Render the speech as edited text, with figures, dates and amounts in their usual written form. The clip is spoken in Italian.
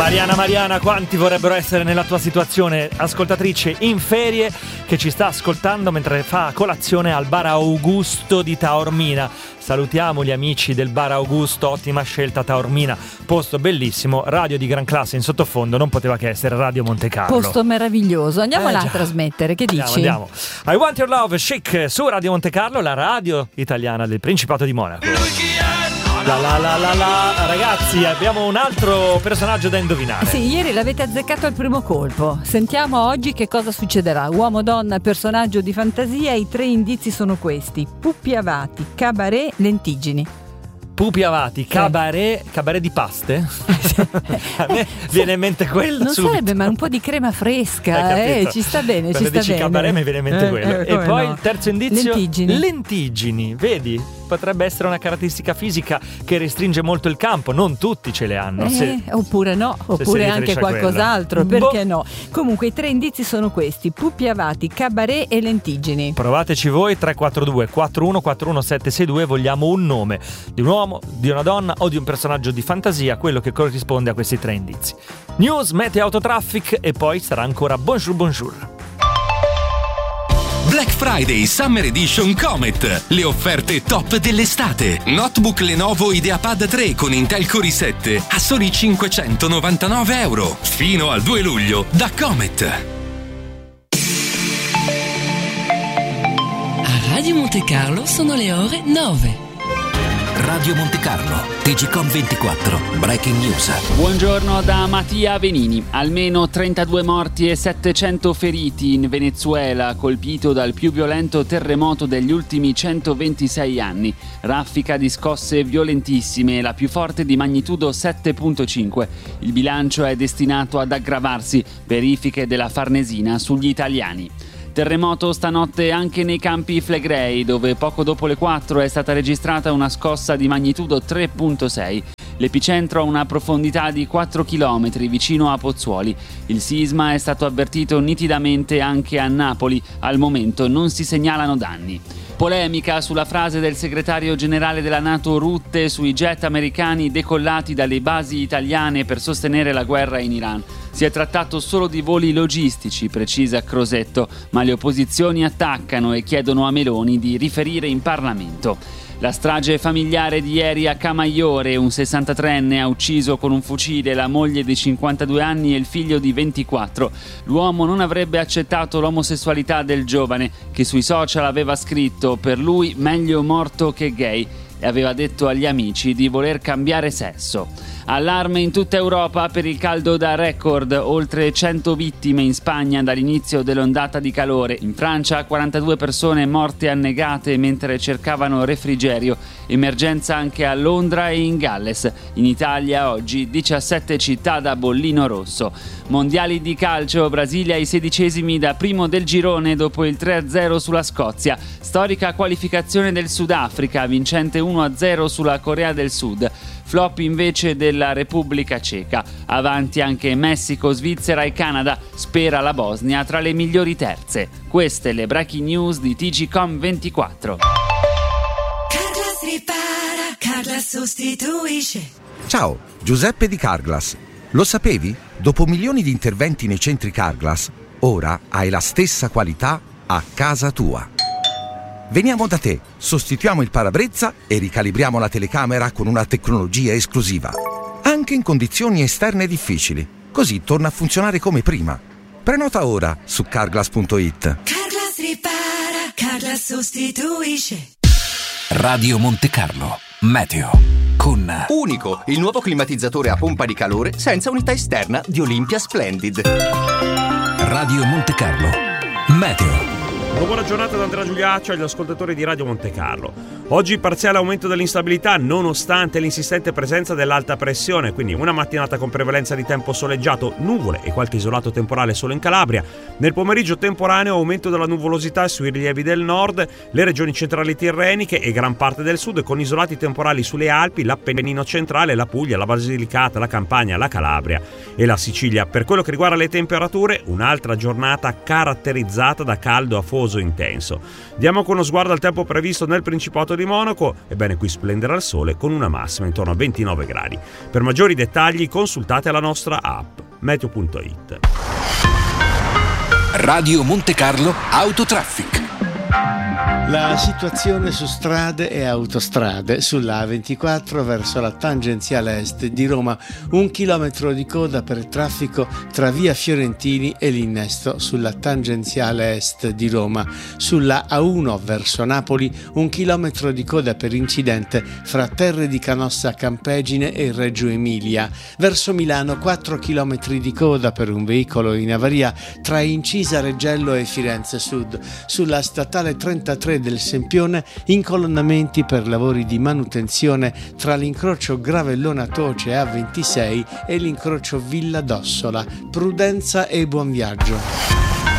Mariana, quanti vorrebbero essere nella tua situazione? Ascoltatrice in ferie che ci sta ascoltando mentre fa colazione al Bar Augusto di Taormina. Salutiamo gli amici del Bar Augusto, ottima scelta Taormina, posto bellissimo, radio di gran classe in sottofondo, non poteva che essere Radio Monte Carlo. Posto meraviglioso, andiamo là a trasmettere, che dici? Andiamo. I Want Your Love, Chic, su Radio Monte Carlo, la radio italiana del Principato di Monaco. Ragazzi, abbiamo un altro personaggio da indovinare. Sì, ieri l'avete azzeccato al primo colpo. Sentiamo oggi che cosa succederà. Uomo, donna, personaggio di fantasia. I 3 indizi sono questi: Pupi Avati, Cabaret, Lentiggini. Pupi Avati, cabaret di paste? A me viene in mente quello. Non subito. Sarebbe, ma un po' di crema fresca, ci sta bene, quando ci sta dici bene. Cabaret mi viene in mente quello. E poi il terzo indizio? Lentiggini, vedi? Potrebbe essere una caratteristica fisica che restringe molto il campo, non tutti ce le hanno. Oppure no, oppure anche qualcos'altro, perché no? Comunque i 3 indizi sono questi: Pupi Avati, Cabaret e Lentiggini. Provateci voi, 342 4141 762, vogliamo un nome di un uomo, di una donna o di un personaggio di fantasia, quello che corrisponde a questi 3 indizi. News, meteo, autotraffic e poi sarà ancora bonjour. Black Friday Summer Edition Comet. Le offerte top dell'estate. Notebook Lenovo IdeaPad 3 con Intel Core i7 a soli €599. Fino al 2 luglio da Comet. A Radio Monte Carlo sono le ore 9. Radio Monte Carlo, TGcom 24, Breaking News. Buongiorno da Mattia Venini. Almeno 32 morti e 700 feriti in Venezuela, colpito dal più violento terremoto degli ultimi 126 anni. Raffica di scosse violentissime, la più forte di magnitudo 7.5. Il bilancio è destinato ad aggravarsi, verifiche della Farnesina sugli italiani. Terremoto stanotte anche nei Campi Flegrei, dove poco dopo le 4 è stata registrata una scossa di magnitudo 3.6. L'epicentro a una profondità di 4 km vicino a Pozzuoli. Il sisma è stato avvertito nitidamente anche a Napoli. Al momento non si segnalano danni. Polemica sulla frase del segretario generale della NATO Rutte sui jet americani decollati dalle basi italiane per sostenere la guerra in Iran. Si è trattato solo di voli logistici, precisa Crosetto, ma le opposizioni attaccano e chiedono a Meloni di riferire in Parlamento. La strage familiare di ieri a Camaiore, un 63enne ha ucciso con un fucile la moglie di 52 anni e il figlio di 24. L'uomo non avrebbe accettato l'omosessualità del giovane, che sui social aveva scritto "per lui meglio morto che gay", e aveva detto agli amici di voler cambiare sesso. Allarme in tutta Europa per il caldo da record, oltre 100 vittime in Spagna dall'inizio dell'ondata di calore. In Francia 42 persone morte annegate mentre cercavano refrigerio, emergenza anche a Londra e in Galles. In Italia oggi 17 città da bollino rosso. Mondiali di calcio, Brasile ai 16esimi da primo del girone dopo il 3-0 sulla Scozia. Storica qualificazione del Sudafrica, vincente 1-0 sulla Corea del Sud. Flop invece della Repubblica Ceca. Avanti anche Messico, Svizzera e Canada. Spera la Bosnia tra le migliori terze. Queste le breaking news di TGcom 24. Carglass ripara, Carglass sostituisce. Ciao, Giuseppe di Carglass. Lo sapevi? Dopo milioni di interventi nei centri Carglass, ora hai la stessa qualità a casa tua. Veniamo da te, sostituiamo il parabrezza e ricalibriamo la telecamera con una tecnologia esclusiva. Anche in condizioni esterne difficili. Così torna a funzionare come prima. Prenota ora su carglass.it. Carglass ripara, Carglass sostituisce. Radio Monte Carlo, meteo. Con Unico, il nuovo climatizzatore a pompa di calore senza unità esterna di Olympia Splendid. Radio Monte Carlo, meteo. Una buona giornata da Andrea Giuliaccio agli ascoltatori di Radio Monte Carlo. Oggi parziale aumento dell'instabilità nonostante l'insistente presenza dell'alta pressione, quindi una mattinata con prevalenza di tempo soleggiato, nuvole e qualche isolato temporale solo in Calabria. Nel pomeriggio temporaneo aumento della nuvolosità sui rilievi del nord, le regioni centrali tirreniche e gran parte del sud con isolati temporali sulle Alpi, l'Appennino centrale, la Puglia, la Basilicata, la Campania, la Calabria e la Sicilia. Per quello che riguarda le temperature, un'altra giornata caratterizzata da caldo afoso nuvoloso intenso. Diamo con uno sguardo al tempo previsto nel Principato di Monaco. Ebbene, qui splenderà il sole con una massima intorno a 29 gradi. Per maggiori dettagli consultate la nostra app meteo.it. Radio Monte Carlo Autotraffic. La situazione su strade e autostrade: sulla A24 verso la tangenziale est di Roma, 1 chilometro di coda per traffico tra via Fiorentini e l'innesto sulla tangenziale est di Roma. Sulla A1 verso Napoli, 1 chilometro di coda per incidente fra Terre di Canossa Campegine e Reggio Emilia. Verso Milano, 4 chilometri di coda per un veicolo in avaria tra Incisa Reggello e Firenze Sud. Sulla statale 33 del Sempione, incolonnamenti per lavori di manutenzione tra l'incrocio Gravellona Toce A26 e l'incrocio Villa d'Ossola. Prudenza e buon viaggio.